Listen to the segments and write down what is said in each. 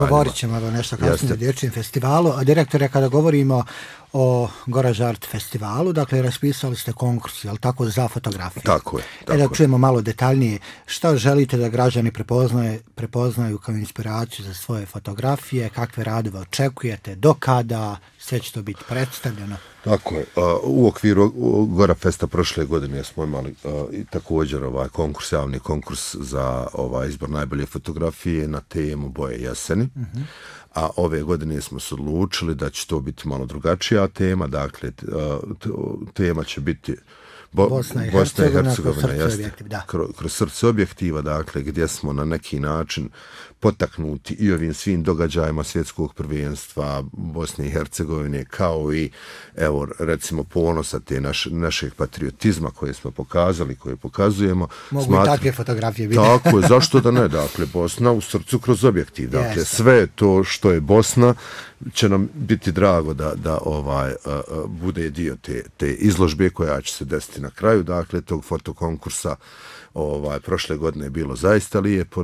Govorit ćemo nešto kasnije o dječjem festivalu. A direktore, kada govorimo o Garage Art festivalu, dakle, raspisali ste konkurs, je li tako, za fotografiju? Tako je. Da čujemo malo detaljnije. Šta želite da građani prepoznaju kao inspiraciju za svoje fotografije, kakve radove očekujete, do kada, sve će to biti predstavljeno? Tako je. U okviru Gora Festa prošle godine smo imali također konkurs, javni konkurs za izbor najbolje fotografije na temu Boje jeseni. A ove godine smo se odlučili da će to biti malo drugačija tema, dakle tema će biti Bosna i Hercegovina, kroz srce objektiva, dakle, gdje smo na neki način potaknuti i ovim svim događajima svjetskog prvenstva Bosne i Hercegovine, kao i, evo, recimo, ponosa te našeg patriotizma koje smo pokazali, koje pokazujemo. Mogu i takve fotografije biti. Tako je, zašto da ne? Dakle, Bosna u srcu kroz objektiv. Dakle, sve to što je Bosna će nam biti drago da bude dio te izložbe koja će se desiti na kraju, dakle, tog fotokonkursa. Prošle godine je bilo zaista lijepo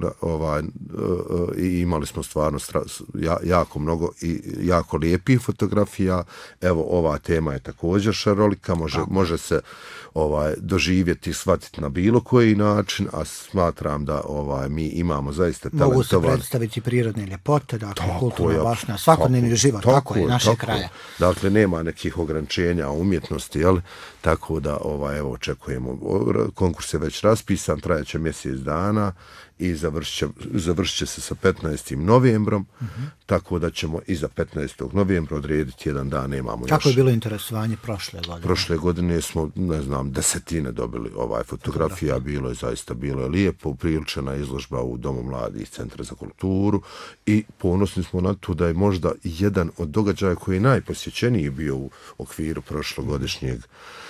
i imali smo stvarno jako mnogo i jako lijepih fotografija. Evo, ova tema je također šarolika, može se doživjeti i shvatiti na bilo koji način, a smatram da mi imamo zaista talentovan... Mogu se predstaviti prirodne ljepote, dakle, kulturna baština, svakodnevni život, tako je, naše kraja. Dakle, nema nekih ograničenja umjetnosti, jel? Tako da, evo, očekujemo. Konkurs je već raspisan, trajaće mjesec dana i završit će se sa 15. novembrom, tako da ćemo i za 15. novembra odrediti jedan dan, nemamo još. Kako je bilo interesovanje prošle godine? Prošle godine smo, ne znam, desetine dobili fotografija, zaista bilo je lijepo, upriličena izložba u Domu mladih Centra za kulturu i ponosni smo na to da je možda jedan od događaja koji je najposjećeniji bio u okviru prošlogodišnjeg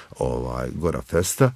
Gora Festa.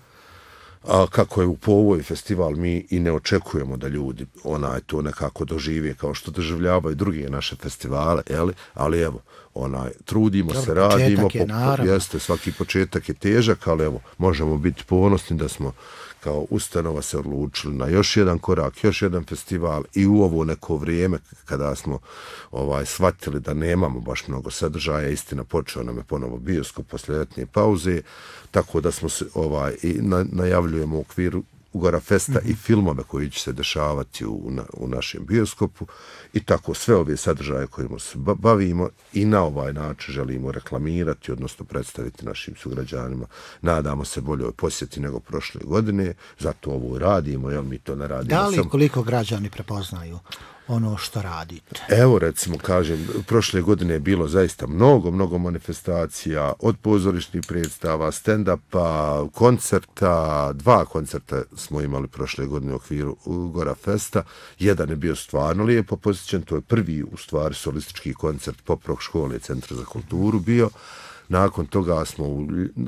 A kako je po ovoj festival, mi i ne očekujemo da ljudi to nekako dožive kao što doživljavaju druge naše festivale, ali evo, trudimo se, radimo, jeste, svaki početak je težak, ali evo, možemo biti ponosni da smo kao ustanova se odlučili na još jedan korak, još jedan festival i u ovo neko vrijeme kada smo shvatili da nemamo baš mnogo sadržaja, istina počeo nam je ponovo bioskop posle ljetne pauze, tako da smo se i najavljujemo u okviru Gora Festa i filmove koji će se dešavati u našem bioskopu i tako sve ove sadržaje kojima se bavimo i na ovaj način želimo reklamirati, odnosno predstaviti našim sugrađanima. Nadamo se boljoj posjeti nego prošle godine, zato ovo radimo, jer mi to ne radimo. Da li koliko građani prepoznaju ono što radite? Evo, recimo, kažem, prošle godine je bilo zaista mnogo manifestacija, od pozorišnih predstava, stand-upa, koncerta, 2 koncerta smo imali prošle godine u okviru Gora Festa. Jedan je bio stvarno lijepo posjećen, to je prvi, u stvari, solistički koncert Pop Rock škole Centra za kulturu bio. Nakon toga smo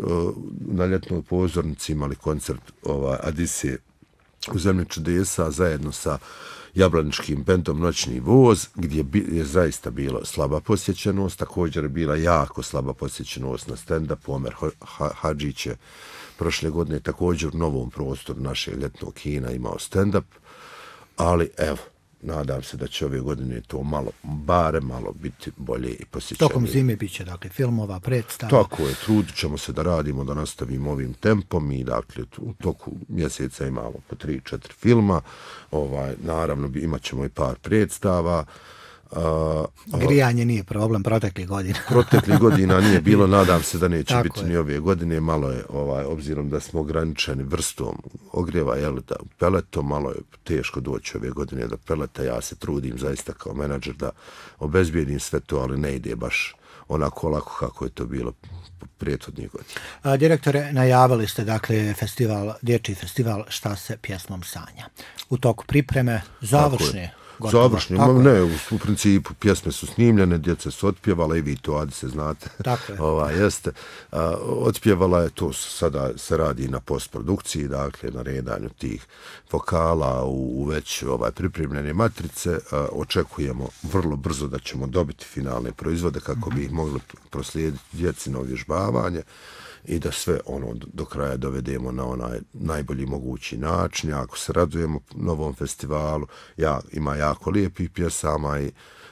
na ljetnoj pozornici imali koncert Adisije u Zemlji čudesa zajedno sa jablaničkim bendom Noćni voz, gdje je zaista bila slaba posjećenost, također je bila jako slaba posjećenost na stand-upu. Omer Hadžić je prošle godine također u novom prostoru našeg ljetnog kina imao stand-up, ali evo, nadam se da će ove godine to barem malo biti bolje i posjećenije. Tokom zime bit će, dakle, filmova, predstava. Tako je, trudit ćemo se da radimo, da nastavimo ovim tempom i, dakle, u toku mjeseca imamo po 3-4 filma, naravno imat ćemo i par predstava. Grijanje nije problem proteklih godina. Proteklih godina nije bilo, nadam se da neće biti ni ove godine. Malo je, obzirom da smo ograničeni vrstom ogrijeva, peletom, malo je teško doći ove godine do peleta. Ja se trudim zaista kao menadžer da obezbijedim sve to, ali ne ide baš onako lako kako je to bilo prethodnih godina. Direktore, najavili ste, dakle, dječji festival Šta se pjesmom sanja. U toku pripreme završne. Završni, ne, u principu pjesme su snimljene, djeca su otpjevala i vi to, Adi, se znate. Tako je. Jeste. Otpjevala je, to sada se radi na postprodukciji, dakle na redanju tih vokala u već pripremljene matrice. Očekujemo vrlo brzo da ćemo dobiti finalne proizvode kako bi ih mogli proslijediti djeci na uvježbavanje i da sve do kraja dovedemo na onaj najbolji mogući način. Ako se radujemo novom festivalu, ima jako lijepih pjesama i